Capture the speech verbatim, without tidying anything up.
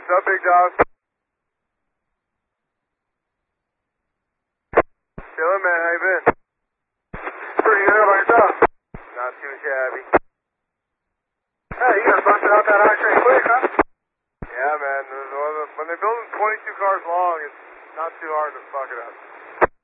What's up, big dog? Chillin', man. How you been? Pretty good. How about yourself? Not too shabby. Hey, you guys busted out that I train quick, huh? Yeah, man. When they're building twenty-two cars long, it's not too hard to fuck it up.